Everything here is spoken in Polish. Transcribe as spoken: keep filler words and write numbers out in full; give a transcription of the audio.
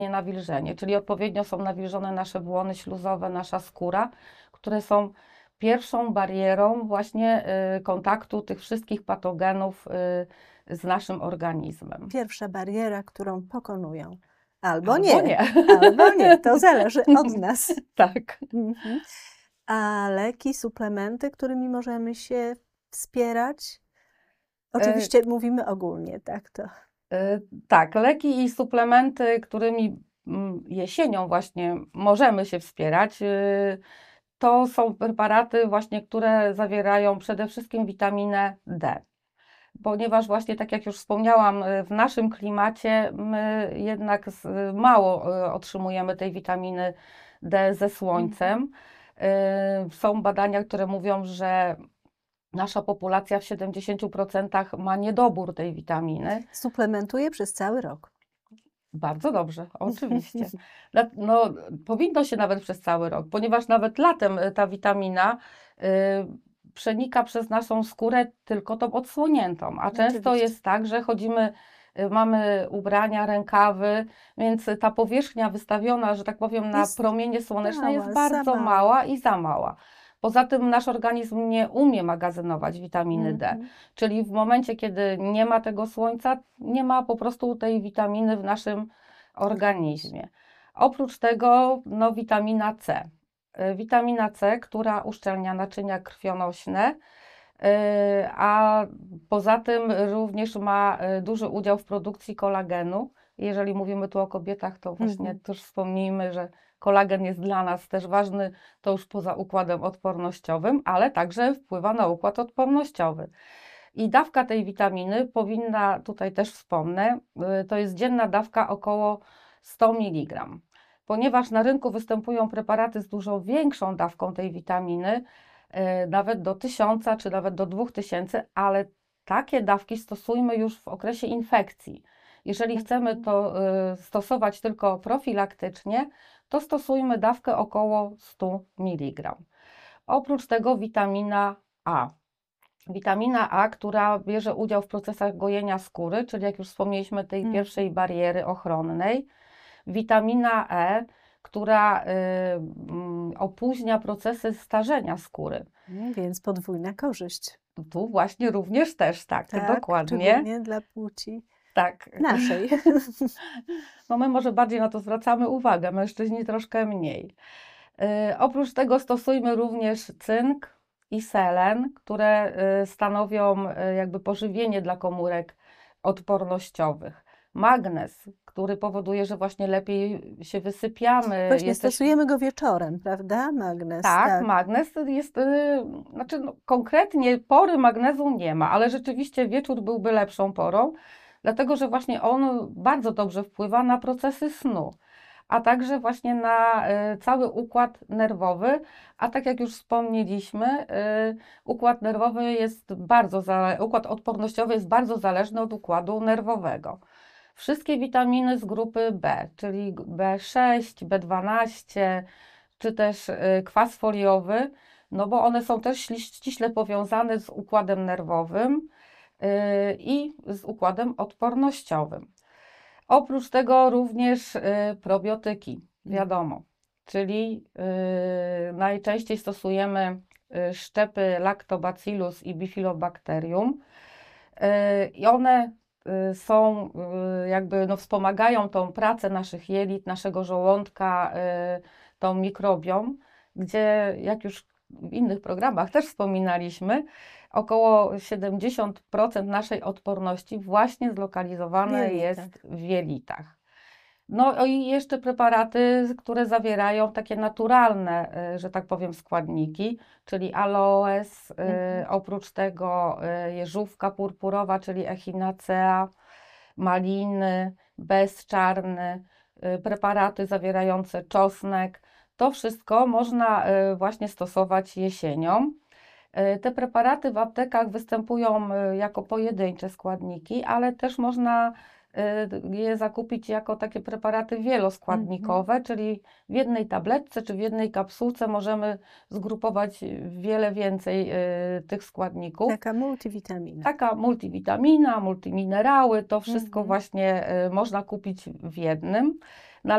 nawilżenie, czyli odpowiednio są nawilżone nasze błony śluzowe, nasza skóra, które są pierwszą barierą właśnie y, kontaktu tych wszystkich patogenów y, z naszym organizmem. Pierwsza bariera, którą pokonują. Albo, Albo nie. nie. Albo nie. To zależy od nas. Tak. Mhm. A leki, suplementy, którymi możemy się wspierać? Oczywiście y mówimy ogólnie, tak to. Y tak, leki i suplementy, którymi jesienią właśnie możemy się wspierać, y to są preparaty właśnie, które zawierają przede wszystkim witaminę D. Ponieważ właśnie, tak jak już wspomniałam, w naszym klimacie my jednak mało otrzymujemy tej witaminy D ze słońcem. Są badania, które mówią, że nasza populacja w siedemdziesięciu procentach ma niedobór tej witaminy. Suplementuje przez cały rok. Bardzo dobrze, oczywiście. No, powinno się nawet przez cały rok, ponieważ nawet latem ta witamina y, przenika przez naszą skórę tylko tą odsłoniętą, a często Oczywiście. jest tak, że chodzimy, y, mamy ubrania, rękawy, więc ta powierzchnia wystawiona, że tak powiem, na Jest promienie słoneczne mała, jest za bardzo mała. mała i za mała. Poza tym nasz organizm nie umie magazynować witaminy D, Mhm. czyli w momencie, kiedy nie ma tego słońca, nie ma po prostu tej witaminy w naszym organizmie. Oprócz tego no, witamina C. Witamina C, która uszczelnia naczynia krwionośne, a poza tym również ma duży udział w produkcji kolagenu. Jeżeli mówimy tu o kobietach, to właśnie Mhm. też wspomnijmy, że kolagen jest dla nas też ważny, to już poza układem odpornościowym, ale także wpływa na układ odpornościowy. I dawka tej witaminy powinna, tutaj też wspomnę, to jest dzienna dawka około sto miligramów. Ponieważ na rynku występują preparaty z dużo większą dawką tej witaminy, nawet do tysiąca czy nawet do dwóch tysięcy, ale takie dawki stosujmy już w okresie infekcji. Jeżeli chcemy to stosować tylko profilaktycznie, to stosujmy dawkę około stu miligramów. Oprócz tego witamina A. Witamina A, która bierze udział w procesach gojenia skóry, czyli jak już wspomnieliśmy, tej Mhm. pierwszej bariery ochronnej. Witamina E, która y, y, opóźnia procesy starzenia skóry. Więc podwójna korzyść. Tu właśnie również też, tak, Tak, dokładnie. szczególnie dla płci Tak. naszej. No my może bardziej na to zwracamy uwagę, mężczyźni troszkę mniej. Y, oprócz tego stosujmy również cynk i selen, które y, stanowią y, jakby pożywienie dla komórek odpornościowych. Magnez, który powoduje, że właśnie lepiej się wysypiamy. Właśnie jesteśmy... stosujemy go wieczorem, prawda? Magnez. Tak, Tak. magnez jest, y, znaczy no, konkretnie pory magnezu nie ma, ale rzeczywiście wieczór byłby lepszą porą, dlatego że właśnie on bardzo dobrze wpływa na procesy snu, a także właśnie na y, cały układ nerwowy, a tak jak już wspomnieliśmy, y, układ nerwowy jest bardzo, układ odpornościowy jest bardzo zależny od układu nerwowego. Wszystkie witaminy z grupy B, czyli B sześć, B dwanaście, czy też y, kwas foliowy, no bo one są też ściśle powiązane z układem nerwowym y, i z układem odpornościowym. Oprócz tego również y, probiotyki, wiadomo, czyli y, najczęściej stosujemy y, szczepy Lactobacillus i Bifidobacterium y, i one y, są y, jakby no, wspomagają tą pracę naszych jelit, naszego żołądka, y, tą mikrobią, gdzie jak już w innych programach też wspominaliśmy, około siedemdziesiąt procent naszej odporności właśnie zlokalizowane W jelitach. jest w jelitach. No i jeszcze preparaty, które zawierają takie naturalne, że tak powiem, składniki, czyli aloes, Mhm. oprócz tego jeżówka purpurowa, czyli echinacea, maliny, bez czarny, preparaty zawierające czosnek. To wszystko można właśnie stosować jesienią. Te preparaty w aptekach występują jako pojedyncze składniki, ale też można je zakupić jako takie preparaty wieloskładnikowe, Mhm. czyli w jednej tabletce czy w jednej kapsułce możemy zgrupować wiele więcej tych składników. Taka multivitamina. Taka multivitamina, multiminerały, to wszystko Mhm. właśnie można kupić w jednym.